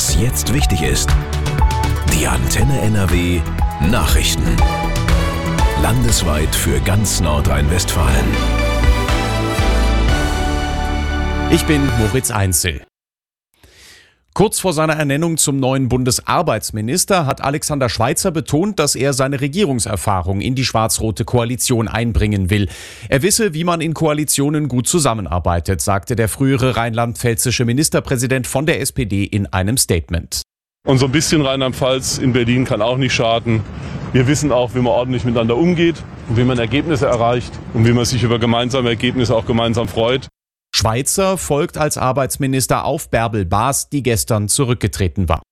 Was jetzt wichtig ist. Die Antenne NRW Nachrichten. Landesweit für ganz Nordrhein-Westfalen. Ich bin Moritz Einzel. Kurz vor seiner Ernennung zum neuen Bundesarbeitsminister hat Alexander Schweitzer betont, dass er seine Regierungserfahrung in die schwarz-rote Koalition einbringen will. Er wisse, wie man in Koalitionen gut zusammenarbeitet, sagte der frühere rheinland-pfälzische Ministerpräsident von der SPD in einem Statement. Und so ein bisschen Rheinland-Pfalz in Berlin kann auch nicht schaden. Wir wissen auch, wie man ordentlich miteinander umgeht und wie man Ergebnisse erreicht und wie man sich über gemeinsame Ergebnisse auch gemeinsam freut. Schweitzer folgt als Arbeitsminister auf Bärbel Baas, die gestern zurückgetreten war.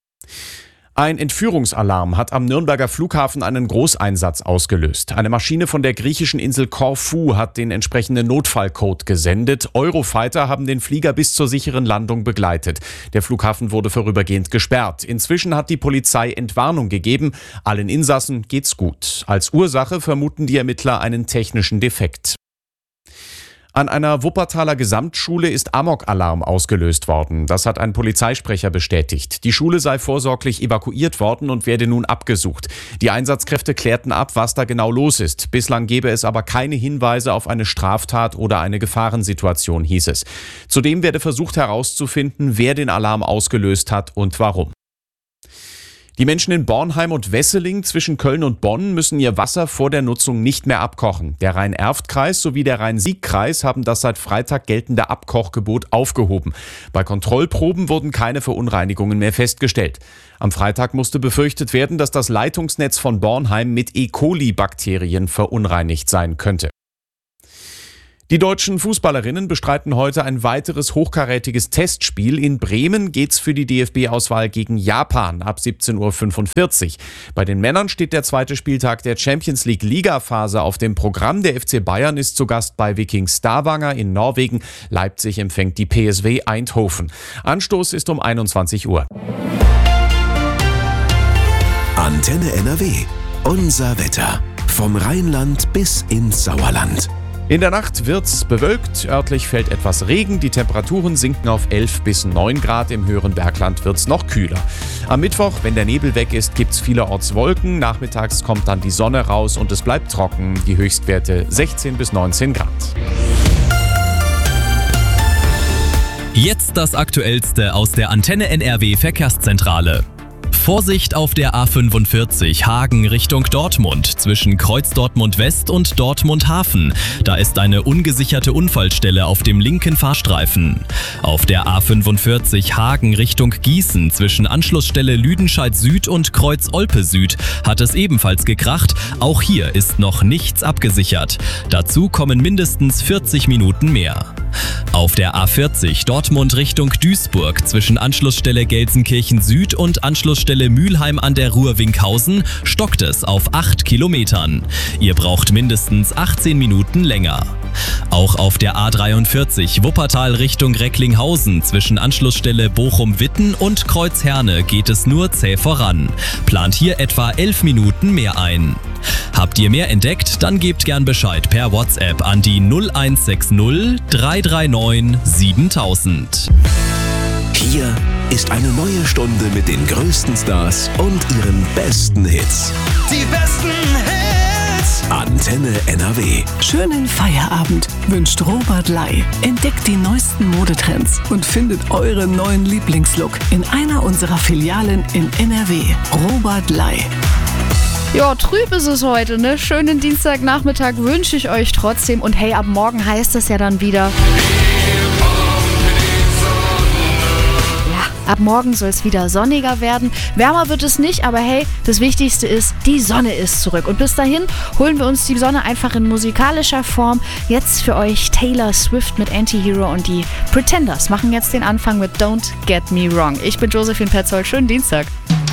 Ein Entführungsalarm hat am Nürnberger Flughafen einen Großeinsatz ausgelöst. Eine Maschine von der griechischen Insel Korfu hat den entsprechenden Notfallcode gesendet. Eurofighter haben den Flieger bis zur sicheren Landung begleitet. Der Flughafen wurde vorübergehend gesperrt. Inzwischen hat die Polizei Entwarnung gegeben. Allen Insassen geht's gut. Als Ursache vermuten die Ermittler einen technischen Defekt. An einer Wuppertaler Gesamtschule ist Amok-Alarm ausgelöst worden. Das hat ein Polizeisprecher bestätigt. Die Schule sei vorsorglich evakuiert worden und werde nun abgesucht. Die Einsatzkräfte klärten ab, was da genau los ist. Bislang gebe es aber keine Hinweise auf eine Straftat oder eine Gefahrensituation, hieß es. Zudem werde versucht herauszufinden, wer den Alarm ausgelöst hat und warum. Die Menschen in Bornheim und Wesseling zwischen Köln und Bonn müssen ihr Wasser vor der Nutzung nicht mehr abkochen. Der Rhein-Erft-Kreis sowie der Rhein-Sieg-Kreis haben das seit Freitag geltende Abkochgebot aufgehoben. Bei Kontrollproben wurden keine Verunreinigungen mehr festgestellt. Am Freitag musste befürchtet werden, dass das Leitungsnetz von Bornheim mit E. coli-Bakterien verunreinigt sein könnte. Die deutschen Fußballerinnen bestreiten heute ein weiteres hochkarätiges Testspiel. In Bremen geht's für die DFB-Auswahl gegen Japan ab 17:45 Uhr. Bei den Männern steht der zweite Spieltag der Champions League Ligaphase auf dem Programm. Der FC Bayern ist zu Gast bei Viking Stavanger in Norwegen. Leipzig empfängt die PSV Eindhoven. Anstoß ist um 21 Uhr. Antenne NRW. Unser Wetter. Vom Rheinland bis ins Sauerland. In der Nacht wird's bewölkt, örtlich fällt etwas Regen, die Temperaturen sinken auf 11 bis 9 Grad, im höheren Bergland wird's noch kühler. Am Mittwoch, wenn der Nebel weg ist, gibt's vielerorts Wolken, nachmittags kommt dann die Sonne raus und es bleibt trocken, die Höchstwerte 16 bis 19 Grad. Jetzt das Aktuellste aus der Antenne NRW Verkehrszentrale. Vorsicht auf der A45 Hagen Richtung Dortmund zwischen Kreuz Dortmund West und Dortmund Hafen. Da ist eine ungesicherte Unfallstelle auf dem linken Fahrstreifen. Auf der A45 Hagen Richtung Gießen zwischen Anschlussstelle Lüdenscheid Süd und Kreuz Olpe Süd hat es ebenfalls gekracht. Auch hier ist noch nichts abgesichert. Dazu kommen mindestens 40 Minuten mehr. Auf der A40 Dortmund Richtung Duisburg zwischen Anschlussstelle Gelsenkirchen Süd und Anschlussstelle Mülheim an der Ruhr-Winkhausen stockt es auf 8 Kilometern. Ihr braucht mindestens 18 Minuten länger. Auch auf der A43 Wuppertal Richtung Recklinghausen zwischen Anschlussstelle Bochum-Witten und Kreuz-Herne geht es nur zäh voran. Plant hier etwa 11 Minuten mehr ein. Habt ihr mehr entdeckt? Dann gebt gern Bescheid per WhatsApp an die 0160 339 7000. Hier ist eine neue Stunde mit den größten Stars und ihren besten Hits. Die besten Hits! Antenne NRW. Schönen Feierabend wünscht Robert Lai. Entdeckt die neuesten Modetrends und findet euren neuen Lieblingslook in einer unserer Filialen in NRW. Robert Lai. Ja, trüb ist es heute, ne? Schönen Dienstagnachmittag wünsche ich euch trotzdem. Und hey, ab morgen heißt es ja dann wieder... Ab morgen soll es wieder sonniger werden. Wärmer wird es nicht, aber hey, das Wichtigste ist, die Sonne ist zurück. Und bis dahin holen wir uns die Sonne einfach in musikalischer Form. Jetzt für euch Taylor Swift mit Anti-Hero und die Pretenders machen jetzt den Anfang mit Don't Get Me Wrong. Ich bin Josephine Petzold. Schönen Dienstag.